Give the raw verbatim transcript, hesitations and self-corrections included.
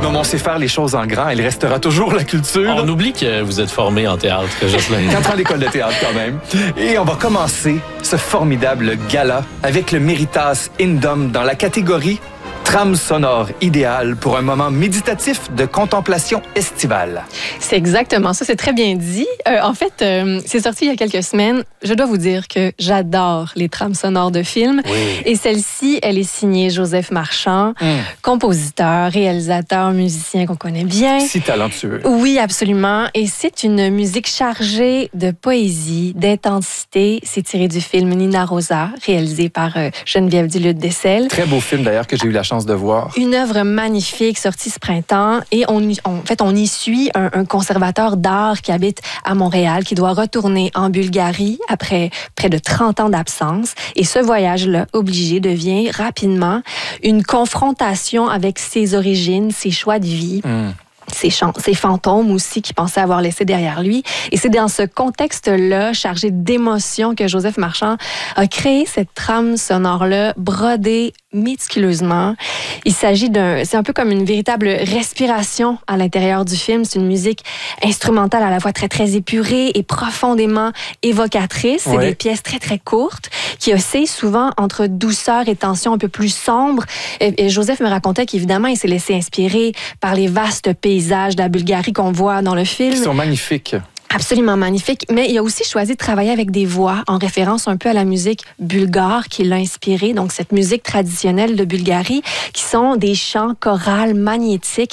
Non, mais on sait faire les choses en grand. Il restera toujours la culture. On oublie que vous êtes formé en théâtre, Jocelyn. Quatre ans d'école de théâtre quand même. Et on va commencer ce formidable gala avec le Méritas Indum dans la catégorie trame sonore idéale pour un moment méditatif de contemplation estivale. C'est exactement ça, c'est très bien dit. Euh, en fait, euh, c'est sorti il y a quelques semaines. Je dois vous dire que j'adore les trames sonores de films. Oui. Et celle-ci, elle est signée Joseph Marchand, mm. compositeur, réalisateur, musicien qu'on connaît bien. Si talentueux. Oui, absolument. Et c'est une musique chargée de poésie, d'intensité. C'est tiré du film Nina Rosa, réalisé par euh, Geneviève Duluth-Dessel. Très beau film d'ailleurs que j'ai eu la chance de voir. Une œuvre magnifique sortie ce printemps et on, on, en fait, on y suit un, un conservateur d'art qui habite à Montréal, qui doit retourner en Bulgarie après près de trente ans d'absence. Et ce voyage-là, obligé, devient rapidement une confrontation avec ses origines, ses choix de vie. Mm. Ses, chants, ses fantômes aussi qu'il pensait avoir laissé derrière lui. Et c'est dans ce contexte-là, chargé d'émotions, que Joseph Marchand a créé cette trame sonore-là, brodée méticuleusement. Il s'agit d'un... C'est un peu comme une véritable respiration à l'intérieur du film. C'est une musique instrumentale à la fois très, très épurée et profondément évocatrice. C'est ouais. des pièces très, très courtes qui oscillent souvent entre douceur et tension un peu plus sombre. Et, et Joseph me racontait qu'évidemment, il s'est laissé inspirer par les vastes pays paysages de la Bulgarie qu'on voit dans le film. Ils sont magnifiques. Absolument magnifique, mais il a aussi choisi de travailler avec des voix en référence un peu à la musique bulgare qui l'a inspiré, donc cette musique traditionnelle de Bulgarie, qui sont des chants chorales magnétiques